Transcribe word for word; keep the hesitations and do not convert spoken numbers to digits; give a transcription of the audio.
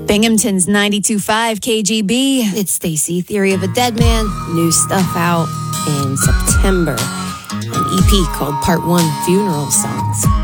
Binghamton's ninety-two point five K G B. It's Stacy, Theory of a Dead Man. New stuff out in September. An E P called Part One Funeral Songs.